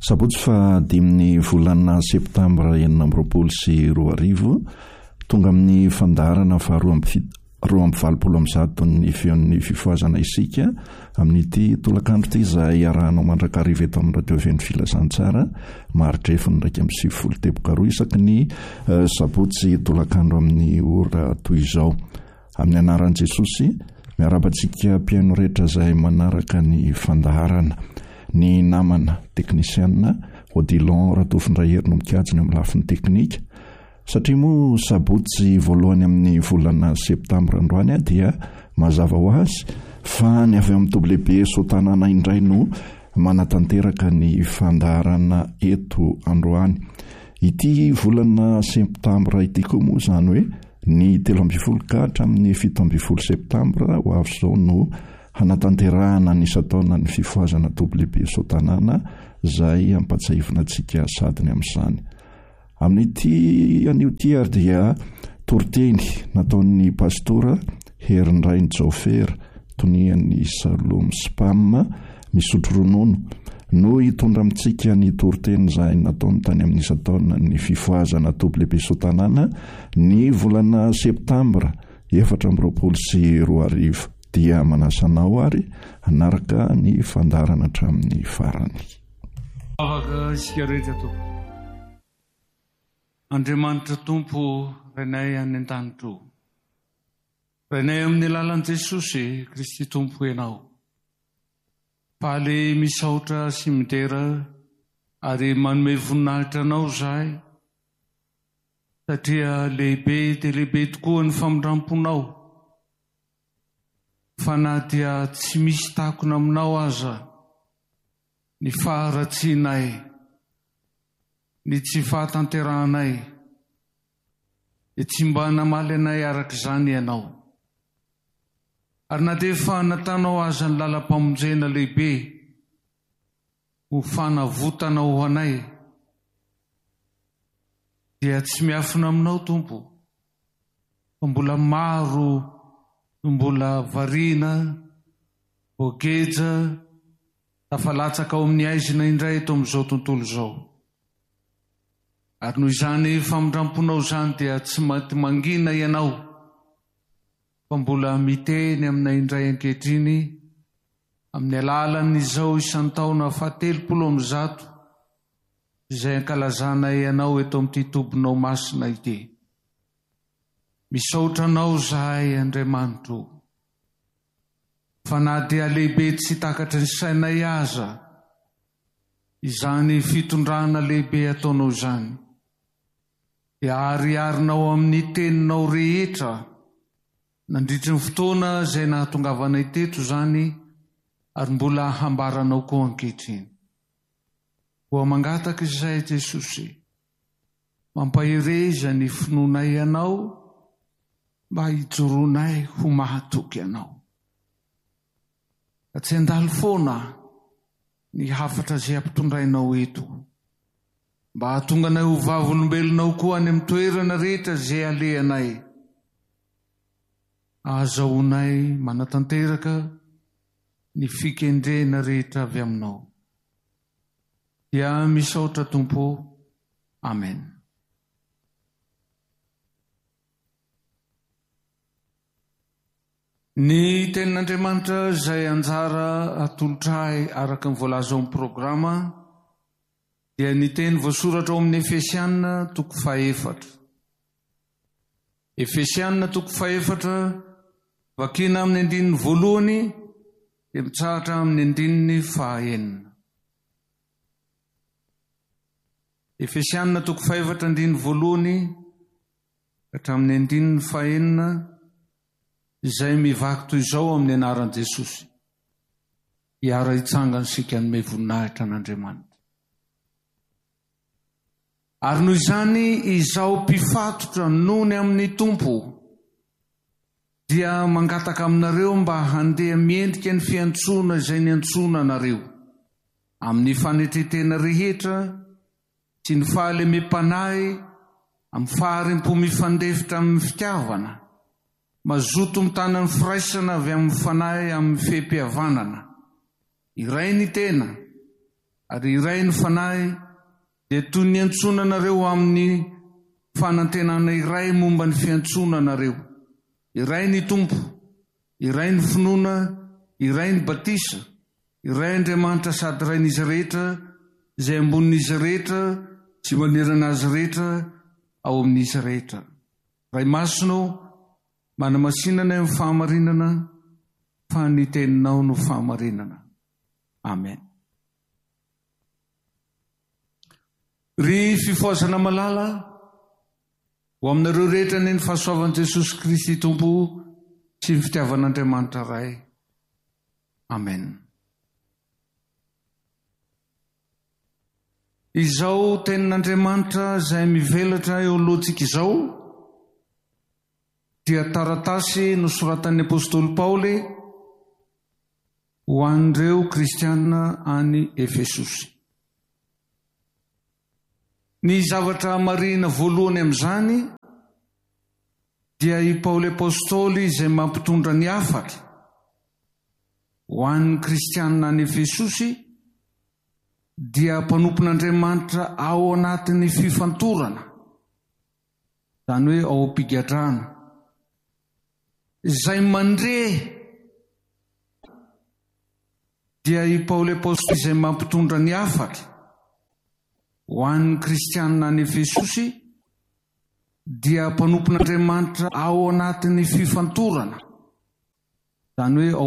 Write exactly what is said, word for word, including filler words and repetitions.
Sabotsy fa dimin'ny volana septambra enina amby roapolo sy roa arivo tonga amin'ny fandaharana fa roa amby valopolo amby zato ny feon'ny fifoazana isika amin'ity tolakandro ity izay arahanao mandrakariva eto amin'ny radio feno filazantsara maharitra ndraiky amby sivifolo teboka roa isaky ny sabotsy tolakandro amin'ny ora toy izao. Amin'ny anaran'i Jesosy miarabantsika mpiaino rehetra izay manaraka ny fandaharana. Ny namana teknisianina Odilon Ratofindrahery no mikajiny amin'ny lafin'ny teknika satria moa sabotsy voalohany amin'ny volana septambra androany dia mazava ho azy fa ny avy amin'ny W B Sotanana indray no manatanteraka ny fandaharana eto androany. Ity volana septambra ity koa moa izany hoe ny telo ambin'ny folo ka hatramin'ny fito ambin'ny folo septambra ho avy izao no hanatanterahana ny isataona ny fifoazana W B Sotanana izay ampatsahivina antsika sadiny amin'izany. Amin'ity anio ity ary dia toriteny nataon'ny pastora Herindrainy Jofer tonian'ny Salom Spam misotro ronono no hitondra amintsika ny toriteny izay nataony tany amin'ny isataona ny fifoazana W B Sotanana ny volana septambra efatra amby roapolo sy roa arivo. Dia manasanao ary hanaraka ny fandarana hatramin'ny farany. Afaka isika rehetra tompo. Andriamanitra tompo renay any an-danitro. Renay amin'ny lalan'i Jesosy Kristy tompo ianao. Faly misaotra sy midera ary manome voninahitra anao zahay. Satria lehibe dia lehibe tokoa ny famindramponao. Fa na dia tsy misy takona aminao aza ny faharatsianay, ny tsy fahatanteranay, dia tsy mba namaly anay araka izany ianao. Ary na dia efa natanao aza ny lalam-pamonjena lehibe ho fanavotanao anay, dia tsy miafina aminao tompo, fa mbola maro mbola variana, bogeja, tafalatsaka ao amin'ny aizina indray eto amin'izao tontolo izao. Ary noho izany famindramponao izany dia tsy mety mangina ianao, fa mbola miteny aminay indray ankehitriny amin'ny alalan'izao isan-taona fahatelopolo amby zato izay ankalazana ianao eto amin'ity tombonao masina ity. Misaotranao zahay Andriamanitro, fa na dia lehibe tsy takatry ny sainay aza izany fitondrana lehibe ataonao izany, dia ariarinao amin'ny teninao rehetra nandritry ny fotoana izay nahatongavanay teto izany, ary mbola hambaranao koa ankehitriny. Koa mangataka izay Jesosy, mampahireza ny finoanay ianao mba hijoronay ho mahatoky ianao. Ka tsy handalo foana ny hafatra izay ampitondrainao eto, mba hahatonga anay ho vavolombelonao koa any amin'ny toerana rehetra izay alehanay. Ahazahoanay manatanteraka ny fikendrena rehetra avy aminao. Dia misaotra tompo. Amen. Ny tenin'Andriamanitra izay anjara atolotrahy araka ny voalaza ao amin'ny programa dia ny teny voasoratra ao amin'ny Efesianina toko fahaefatra. Efesianina toko fahaefatra, vakiana amin'ny andininy voalohany dia mitsahatra amin'ny andininy fahaenina. Efesianina toko fahaefatra andininy voalohany hatramin'ny andininy fahaenina, izay mivaky toy izao amin'ny anaran'i Jesosy. Hiara hitsangana sika ny voninahitra an'Andriamanitra. Ary noho izany izaho mpifatotra nohony amin'ny Tompo dia mangataka aminareo mba handeha miendrika ny fiantsoana izay niantsoana anareo amin'ny fanetretena rehetra sy ny fahalemem-panahy amin'ny faharim-po mifandefitra amin'ny fitiavana, mazoto mitana ny firaisana avy amin'ny fanahy amin'ny fehem-pihavanana. Iray ny tena, Ary iray ny fanahy dia toy ny antsonanareo amin'ny fanantenana iray momba ny fiantsonanareo. Iray ny Tompo, iray ny finoana, iray ny batisa, iray Andriamanitra sady rain'izy rehetra, izay ambonin'izy rehetra sy manerana azy rehetra ao amin'izy rehetra. Ray masonao, manamasinana amin'ny fahamarinana, fa ny teninao no fahamarinana. Amen. Ry fifoazana malala ho aminareo rehetra ny fahasoavan'i Jesosy Kristy Tompo sy ny fitiavan'Andriamanitra Ray. Amen. Izao tenin'Andriamanitra izay mivelatra eo alohantsika izao dia taratasy nosoratan'ny apôstôly Paoly ho an'ireo kristiana any Efesosy. Ny zavatra marina voalohany amin'izany dia i Paoly apôstôly izay mampitondra ny hafatra ho an'ny kristiana any Efesosy dia mpanompon'Andriamanitra ao anatin'ny fifantorana, izany hoe ao am-pigadrana, izay mandre dia i Paoly apôstôly izay mampitondra ny hafatra ho an'ny kristiana any Efesosy dia mpanompon'Andriamanitra ao anatin'ny fifantorana, izany hoe ao